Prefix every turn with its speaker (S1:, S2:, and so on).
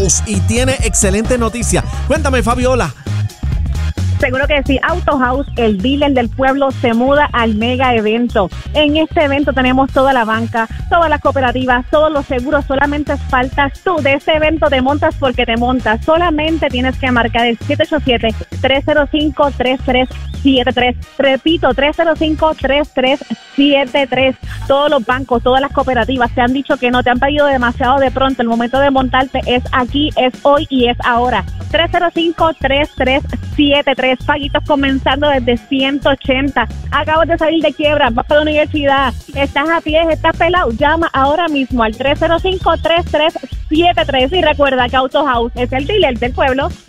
S1: House y tiene excelente noticia. Cuéntame, Fabiola.
S2: Seguro que sí, Auto House, el dealer del pueblo, se muda al mega evento. En este evento tenemos toda la banca, todas las cooperativas, todos los seguros, solamente faltas tú. De este evento te montas porque te montas. Solamente tienes que marcar el 787-305-3373. Repito, 305-3373. Todos los bancos, todas las cooperativas te han dicho que no, te han pedido demasiado de pronto. El momento de montarte es aquí, es hoy y es ahora. 305-3373. Paguitos comenzando desde 180. Acabas de salir de quiebra, vas para la universidad, estás a pie, estás pelado. Llama ahora mismo al 305-3373 y recuerda que Auto House es el dealer del pueblo.